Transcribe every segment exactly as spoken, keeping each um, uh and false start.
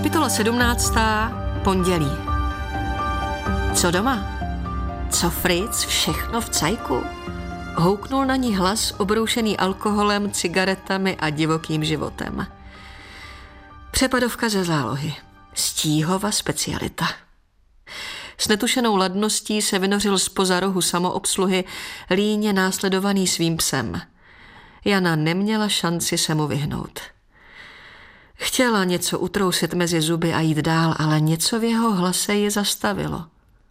Kapitola sedmnáctá. Pondělí. Co doma? Co Fritz? Všechno v cajku? Houknul na ní hlas obroušený alkoholem, cigaretami a divokým životem. Přepadovka ze zálohy. Stíhova specialita. S netušenou ladností se vynořil zpoza rohu samoobsluhy, líně následovaný svým psem. Jana neměla šanci se mu vyhnout. Chtěla něco utrousit mezi zuby a jít dál, ale něco v jeho hlase ji zastavilo.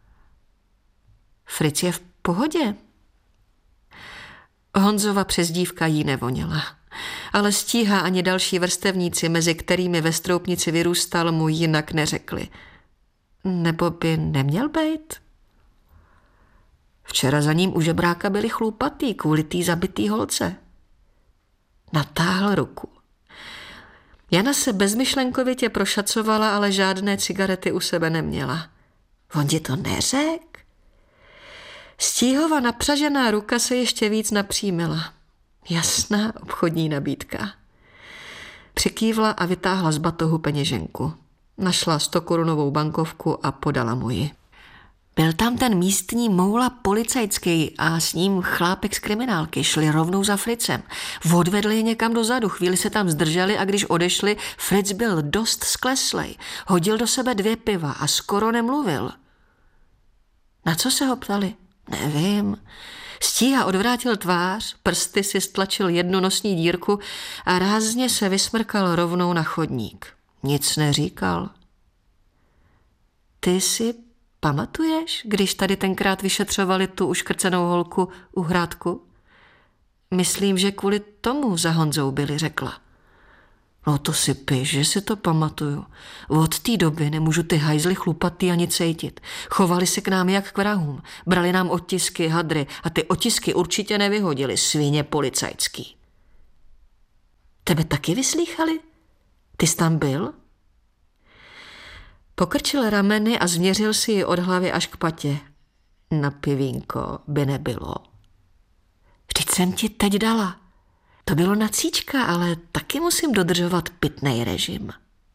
Fritz je v pohodě. Honzova přezdívka jí nevoněla, ale Stíha ani další vrstevníci, mezi kterými ve Stroupnici vyrůstal, mu jinak neřekli. Nebo by neměl bejt? Včera za ním u žebráka byli chlupatý kvůli tý zabitý holce. Natáhl ruku. Jana se bezmyšlenkovitě prošacovala, ale žádné cigarety u sebe neměla. On ti to neřek? Stíhova napřažená ruka se ještě víc napřímila. Jasná obchodní nabídka. Přikývla a vytáhla z batohu peněženku. Našla stokorunovou bankovku a podala mu ji. Byl tam ten místní moula policajský a s ním chlápek z kriminálky. Šli rovnou za Fritzem. Odvedli je někam dozadu, chvíli se tam zdrželi a když odešli, Fritz byl dost skleslej. Hodil do sebe dvě piva a skoro nemluvil. Na co se ho ptali? Nevím. Stíha odvrátil tvář, prsty si stlačil jednu nosní dírku a rázně se vysmrkal rovnou na chodník. Nic neříkal. Ty si pamatuješ, když tady tenkrát vyšetřovali tu uškrcenou holku u hrádku? Myslím, že kvůli tomu za Honzou byli, řekla. No to si piš, že si to pamatuju. Od té doby nemůžu ty hajzly chlupatý ani cejtit. Chovali se k nám jak k vrahům. Brali nám otisky, hadry a ty otisky určitě nevyhodili, svině policajský. Tebe taky vyslýchali? Ty jsi tam byl? Pokrčil rameny a změřil si ji od hlavy až k patě. Na pivínko by nebylo. Vždyť jsem ti teď dala. To bylo na cíčka, ale taky musím dodržovat pitnej režim.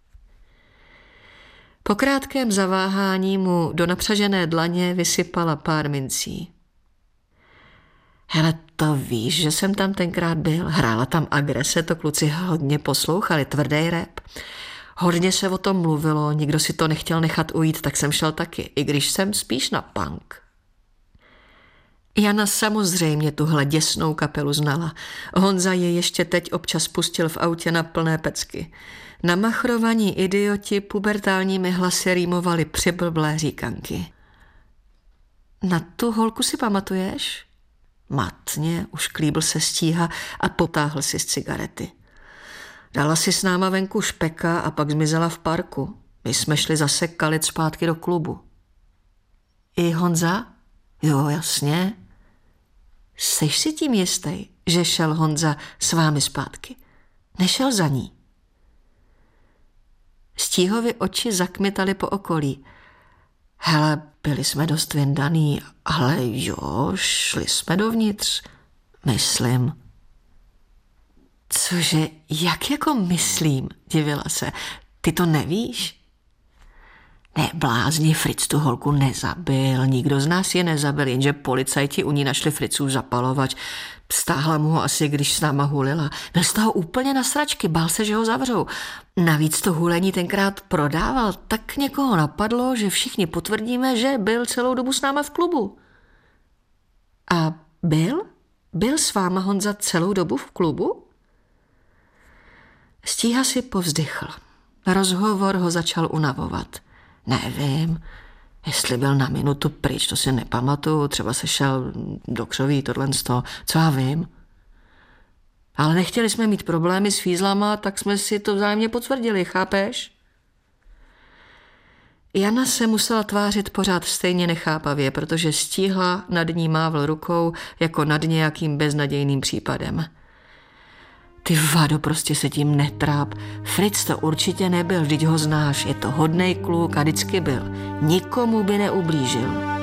Po krátkém zaváhání mu do napřažené dlaně vysypala pár mincí. Hele, to víš, že jsem tam tenkrát byl. Hrála tam agrese, to kluci hodně poslouchali, tvrdý rap. Hodně se o tom mluvilo, nikdo si to nechtěl nechat ujít, tak jsem šel taky, i když jsem spíš na punk. Jana samozřejmě tuhle děsnou kapelu znala. Honza je ještě teď občas pustil v autě na plné pecky. Namachrovaní idioti pubertálními hlasy rýmovali přiblblé říkanky. Na tu holku si pamatuješ? Matně, už klíbl se Stíha a potáhl si z cigarety. Dala si s náma venku špeka a pak zmizela v parku. My jsme šli zase kalit zpátky do klubu. I Honza? Jo, jasně. Seš si tím jistý, že šel Honza s vámi zpátky? Nešel za ní? Stíhovi oči zakmitaly po okolí. Hele, byli jsme dost vyndaný, ale jo, šli jsme dovnitř. Myslím. Cože, jak jako myslím, divila se. Ty to nevíš? Ne, blázni, Fritz tu holku nezabil, nikdo z nás je nezabil, jenže policajti u ní našli Fritzův zapalovač. Stáhla mu ho asi, když s náma hulila. Byl z toho úplně na sračky, bál se, že ho zavřou. Navíc to hulení tenkrát prodával, tak někoho napadlo, že všichni potvrdíme, že byl celou dobu s náma v klubu. A byl? Byl s váma Honza celou dobu v klubu? Stíha si povzdychl. Rozhovor ho začal unavovat. Nevím, jestli byl na minutu pryč, to si nepamatuju, třeba se šel do křoví, tohle z toho, co já vím. Ale nechtěli jsme mít problémy s fízlama, tak jsme si to vzájemně potvrdili, chápeš? Jana se musela tvářit pořád stejně nechápavě, protože Stíhla nad ní mávl rukou jako nad nějakým beznadějným případem. Ty vado, prostě se tím netráp. Fritz to určitě nebyl, vždyť ho znáš, je to hodnej kluk a vždycky byl. Nikomu by neublížil.